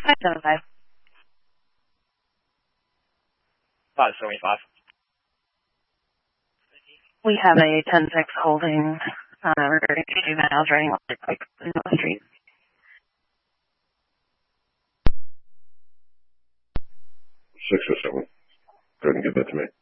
575. 575. We have a 10-6 holding regarding juveniles running electric bikes in the street. 607. Go ahead and give that to me.